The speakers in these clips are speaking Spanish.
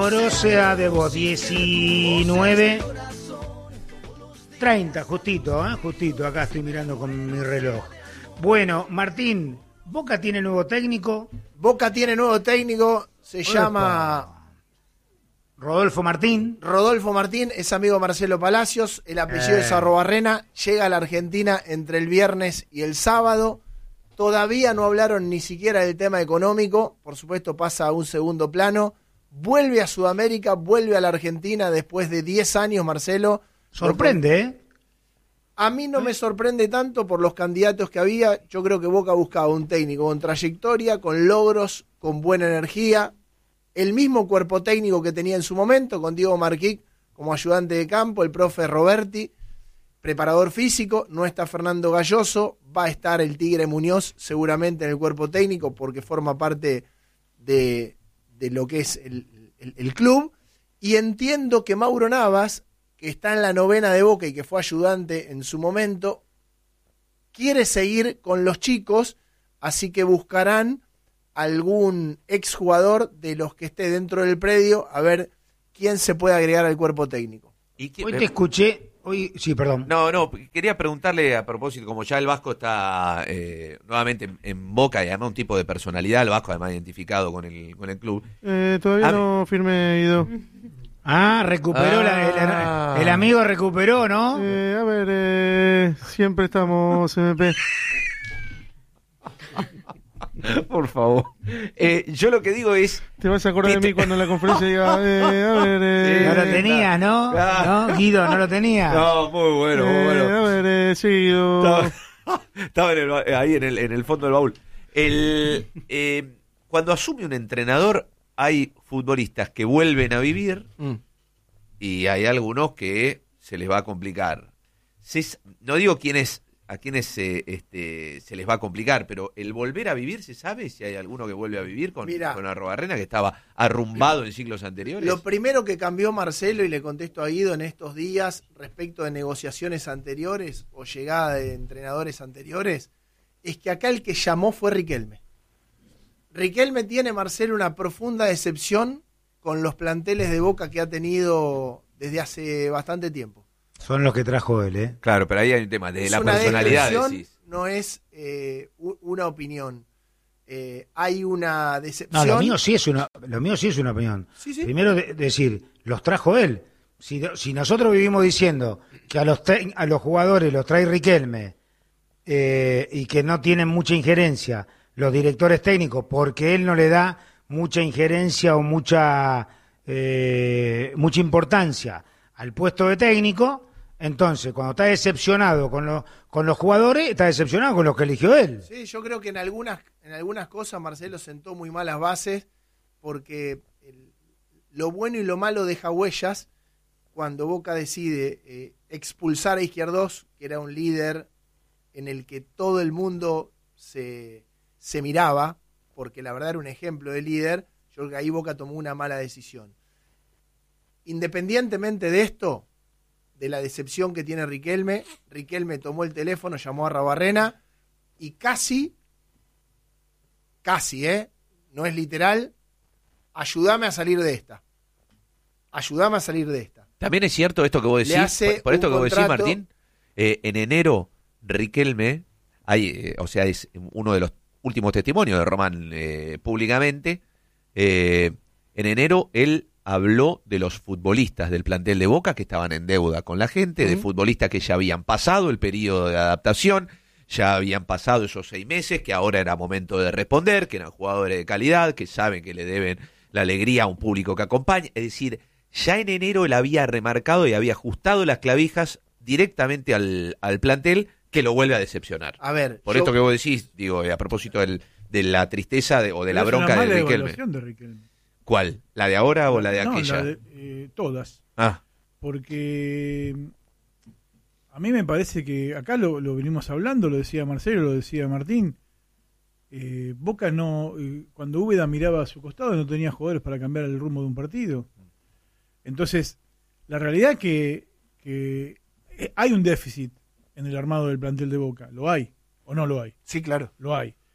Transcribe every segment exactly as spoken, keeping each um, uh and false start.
Sea de vos, diecinueve treinta, justito, ¿eh? justito, acá estoy mirando con mi reloj. Bueno, Martín, Boca tiene nuevo técnico. Boca tiene nuevo técnico, se Opa. llama... Rodolfo Martín. Rodolfo Martín, es amigo de Marcelo Palacios, el apellido eh. es Arrobarrena, llega a la Argentina entre el viernes y el sábado. Todavía no hablaron ni siquiera del tema económico, por supuesto pasa a un segundo plano. Vuelve a Sudamérica, vuelve a la Argentina después de diez años, Marcelo. Sorprende, ¿eh? A mí no me sorprende tanto por los candidatos que había. Yo creo que Boca buscaba un técnico con trayectoria, con logros, con buena energía. El mismo cuerpo técnico que tenía en su momento, con Diego Marquic como ayudante de campo, el profe Roberti, preparador físico. No está Fernando Galloso, va a estar el Tigre Muñoz seguramente en el cuerpo técnico porque forma parte de... de lo que es el, el, el club, y entiendo que Mauro Navas, que está en la novena de Boca y que fue ayudante en su momento, quiere seguir con los chicos, así que buscarán algún exjugador de los que esté dentro del predio, a ver quién se puede agregar al cuerpo técnico. ¿Y quién, Hoy te escuché... Hoy, sí, perdón. No, no, quería preguntarle a propósito, como ya el Vasco está eh, nuevamente en, en Boca y además un tipo de personalidad, el Vasco además identificado con el con el club. Eh, todavía a no firmé, Ido. Ah, recuperó, ah. La, el, el amigo recuperó, ¿no? Eh, a ver, eh, siempre estamos M P. Por favor. Eh, yo lo que digo es... Te vas a acordar de mí cuando en la conferencia diga... Eh, a ver... Eh, no lo tenías, ¿no? Ah. ¿No? Guido, ¿no lo tenías? No, muy bueno, muy bueno. Eh, a ver, eh, sí, Guido. Estaba, estaba en el, ahí en el, en el fondo del baúl. El, eh, cuando asume un entrenador, hay futbolistas que vuelven a vivir mm. y hay algunos que se les va a complicar. Se, no digo quién es... a quienes se, este, se les va a complicar, pero el volver a vivir, ¿se sabe si hay alguno que vuelve a vivir con, Mirá, con Arrobarrena, que estaba arrumbado en siglos anteriores? Lo primero que cambió Marcelo, y le contesto a Guido en estos días, respecto de negociaciones anteriores o llegada de entrenadores anteriores, es que acá el que llamó fue Riquelme. Riquelme tiene, Marcelo, una profunda decepción con los planteles de Boca que ha tenido desde hace bastante tiempo. Son los que trajo él, ¿eh? Claro, pero ahí hay un tema de es la personalidad. Decís. No es eh, una opinión. Eh, hay una decepción. No, lo mío sí es una, lo mío sí es una opinión. ¿Sí, sí? Primero de, decir, los trajo él. Si, si nosotros vivimos diciendo que a los te, a los jugadores los trae Riquelme eh, y que no tienen mucha injerencia los directores técnicos porque él no le da mucha injerencia o mucha eh, mucha importancia al puesto de técnico. Entonces, cuando está decepcionado con, lo, con los jugadores, está decepcionado con los que eligió él. Sí, yo creo que en algunas, en algunas cosas Marcelo sentó muy malas bases porque el, lo bueno y lo malo deja huellas cuando Boca decide eh, expulsar a Izquierdos, que era un líder en el que todo el mundo se, se miraba, porque la verdad era un ejemplo de líder. Yo creo que ahí Boca tomó una mala decisión. Independientemente de esto, de la decepción que tiene Riquelme, Riquelme tomó el teléfono, llamó a Arrobarena y casi, casi, ¿eh? No es literal, ayúdame a salir de esta. Ayúdame a salir de esta. También es cierto esto que vos decís, por, por esto que vos decís, Martín, eh, en enero Riquelme, hay, eh, o sea, es uno de los últimos testimonios de Román eh, públicamente, eh, en enero él habló de los futbolistas del plantel de Boca que estaban en deuda con la gente, uh-huh. de futbolistas que ya habían pasado el periodo de adaptación, ya habían pasado esos seis meses, que ahora era momento de responder, que eran jugadores de calidad, que saben que le deben la alegría a un público que acompaña. Es decir, ya en enero él había remarcado y había ajustado las clavijas directamente al, al plantel, que lo vuelve a decepcionar. A ver, Por yo... esto que vos decís, digo, a propósito del, de la tristeza de, o de Pero la bronca de Riquelme. de Riquelme. ¿Cuál? ¿La de ahora o la de no, aquella? La de, eh, todas. Ah. Porque a mí me parece que acá lo, lo venimos hablando, lo decía Marcelo, lo decía Martín. Eh, Boca no, eh, cuando Úbeda miraba a su costado no tenía jugadores para cambiar el rumbo de un partido. Entonces, la realidad es que, que hay un déficit en el armado del plantel de Boca. ¿Lo hay o no lo hay? Sí, claro. Lo hay.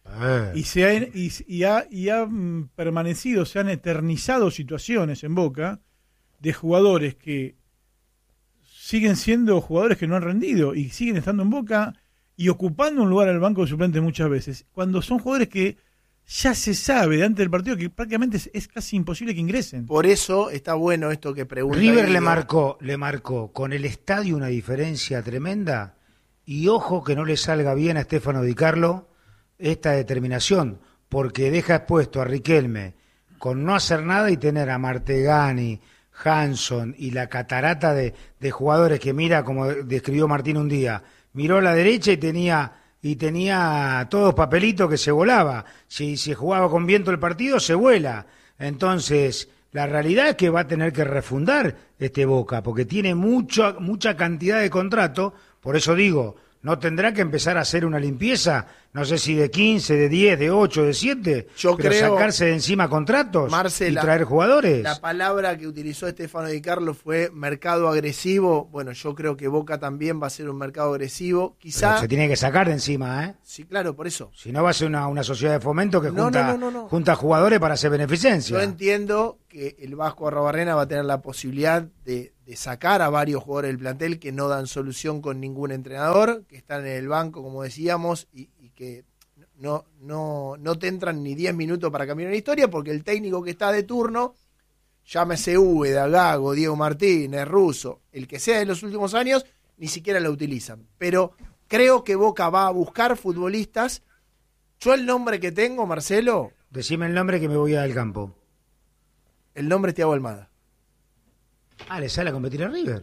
Eh. Y, se ha, y, y, ha, y ha permanecido, se han eternizado situaciones en Boca de jugadores que siguen siendo jugadores que no han rendido y siguen estando en Boca y ocupando un lugar en el banco de suplentes muchas veces, cuando son jugadores que ya se sabe de antes del partido que prácticamente es, es casi imposible que ingresen. Por eso está bueno esto que pregunta. River le marcó, le marcó con el estadio una diferencia tremenda y ojo que no le salga bien a Stefano Di Carlo esta determinación, porque deja expuesto a Riquelme con no hacer nada y tener a Martegani, Hanson y la catarata de, de jugadores que mira, como describió Martín un día, miró a la derecha y tenía y tenía todos papelitos que se volaba. Si se jugaba con viento el partido, se vuela. Entonces, la realidad es que va a tener que refundar este Boca, porque tiene mucha, mucha cantidad de contratos, por eso digo, no tendrá que empezar a hacer una limpieza, no sé si de quince, de diez, de ocho, de siete, Yo pero creo, sacarse de encima contratos Marcela, y traer jugadores. La palabra que utilizó Stefano Di Carlo fue mercado agresivo. Bueno, yo creo que Boca también va a ser un mercado agresivo. Quizá Pero se tiene que sacar de encima, ¿eh? Sí, claro, por eso. Si no va a ser una, una sociedad de fomento que no, junta, no, no, no, no. junta jugadores para hacer beneficencia. Yo entiendo que el Vasco Arrobarrena va a tener la posibilidad de, de sacar a varios jugadores del plantel que no dan solución con ningún entrenador, que están en el banco, como decíamos, y, y que no, no, no te entran ni diez minutos para cambiar una historia, porque el técnico que está de turno, llámese Úbeda, Gago, Diego Martínez, Russo, el que sea de los últimos años, ni siquiera lo utilizan. Pero creo que Boca va a buscar futbolistas. Yo el nombre que tengo, Marcelo... Decime el nombre que me voy al campo. El nombre es Thiago Almada. Ah, ¿le sale a competir a River?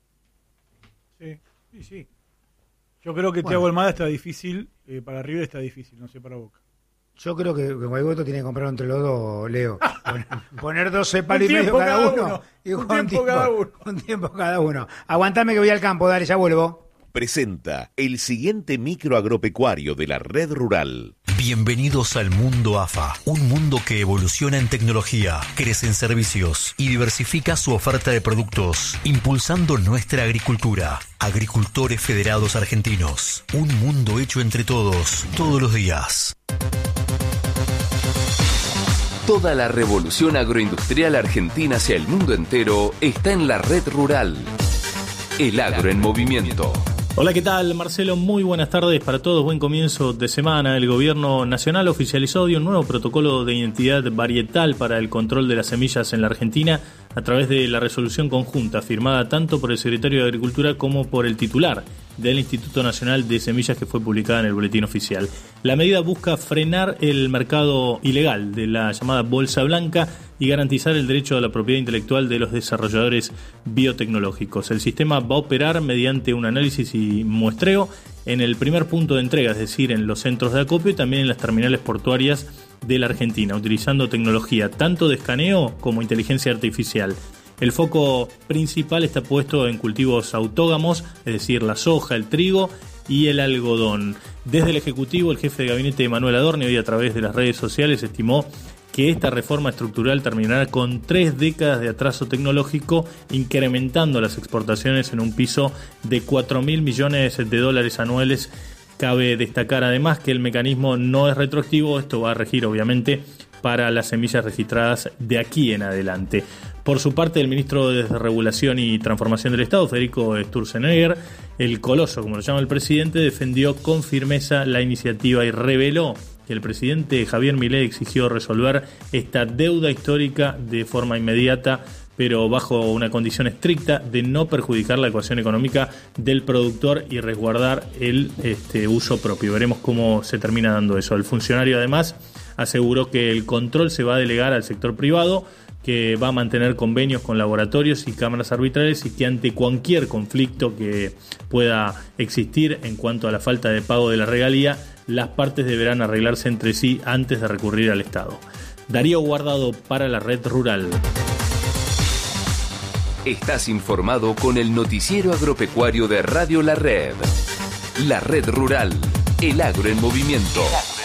Sí, sí, sí. Yo creo que bueno. Thiago Almada está difícil, eh, para River está difícil, no sé para Boca. Yo creo que Guaygoto tiene que comprarlo entre los dos, Leo. Poner, poner doce palos y medio cada uno. uno. Y un, tiempo tiempo cada uno. Un tiempo cada uno. Aguantame que voy al campo, dale, ya vuelvo. Presenta el siguiente micro agropecuario de la Red Rural. Bienvenidos al mundo A F A, un mundo que evoluciona en tecnología, crece en servicios y diversifica su oferta de productos, impulsando nuestra agricultura. Agricultores Federados Argentinos, un mundo hecho entre todos, todos los días. Toda la revolución agroindustrial argentina hacia el mundo entero está en la Red Rural. El agro en movimiento. Hola, ¿qué tal? Marcelo, muy buenas tardes para todos. Buen comienzo de semana. El Gobierno Nacional oficializó hoy un nuevo protocolo de identidad varietal para el control de las semillas en la Argentina a través de la resolución conjunta firmada tanto por el Secretario de Agricultura como por el titular del Instituto Nacional de Semillas, que fue publicada en el Boletín Oficial. La medida busca frenar el mercado ilegal de la llamada bolsa blanca y garantizar el derecho a la propiedad intelectual de los desarrolladores biotecnológicos. El sistema va a operar mediante un análisis y muestreo en el primer punto de entrega, es decir, en los centros de acopio y también en las terminales portuarias de la Argentina, utilizando tecnología tanto de escaneo como inteligencia artificial. El foco principal está puesto en cultivos autógamos, es decir, la soja, el trigo y el algodón. Desde el Ejecutivo, el jefe de gabinete Manuel Adorni, hoy a través de las redes sociales, estimó que esta reforma estructural terminará con tres décadas de atraso tecnológico, incrementando las exportaciones en un piso de cuatro mil millones de dólares anuales. Cabe destacar además que el mecanismo no es retroactivo, esto va a regir obviamente para las semillas registradas de aquí en adelante. Por su parte, el ministro de Regulación y Transformación del Estado, Federico Sturzenegger, el coloso, como lo llama el presidente, defendió con firmeza la iniciativa y reveló que el presidente Javier Milei exigió resolver esta deuda histórica de forma inmediata, pero bajo una condición estricta de no perjudicar la ecuación económica del productor y resguardar el este, uso propio. Veremos cómo se termina dando eso. El funcionario además aseguró que el control se va a delegar al sector privado, que va a mantener convenios con laboratorios y cámaras arbitrales y que ante cualquier conflicto que pueda existir en cuanto a la falta de pago de la regalía, las partes deberán arreglarse entre sí antes de recurrir al Estado. Darío Guardado para la Red Rural. Estás informado con el noticiero agropecuario de Radio La Red. La Red Rural, el agro en movimiento.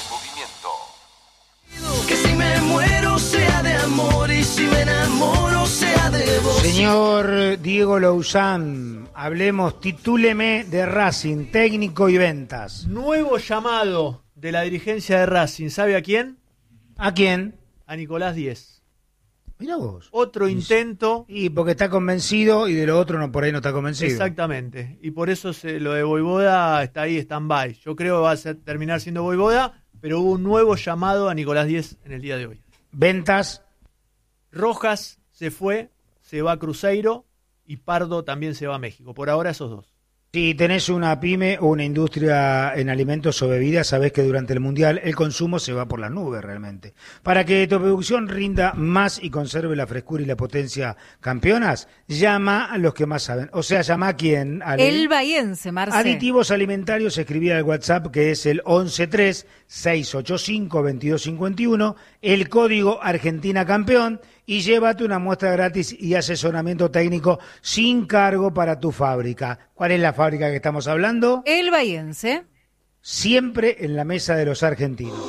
Que si me muero sea de amor y si me enamoro sea de vos. Señor Diego Louzán, hablemos, titúleme de Racing, técnico y ventas. Nuevo llamado de la dirigencia de Racing, ¿sabe a quién? ¿A quién? A Nicolás Díez. Mirá vos. Otro intento. Y porque está convencido y de lo otro no por ahí no está convencido. Exactamente. Y por eso se, lo de Voivoda está ahí, stand-by. Yo creo que va a ser, terminar siendo Voivoda, pero hubo un nuevo llamado a Nicolás Díez en el día de hoy. Ventas. Rojas se fue, se va a Cruzeiro y Pardo también se va a México. Por ahora esos dos. Si tenés una pyme o una industria en alimentos o bebidas, sabés que durante el Mundial el consumo se va por las nubes realmente. Para que tu producción rinda más y conserve la frescura y la potencia campeonas, llama a los que más saben. O sea, llama a quién. El Bahiense, Marcelo. Aditivos alimentarios, escribía al WhatsApp que es el once tres seis ocho cinco veintidós cincuenta y uno, el código Argentina Campeón, y llévate una muestra gratis y asesoramiento técnico sin cargo para tu fábrica. ¿Cuál es la fábrica que estamos hablando? El Bahiense. Siempre en la mesa de los argentinos.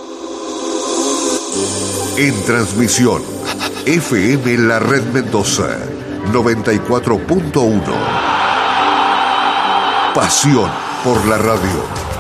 En transmisión, F M La Red Mendoza, noventa y cuatro punto uno. Pasión por la radio.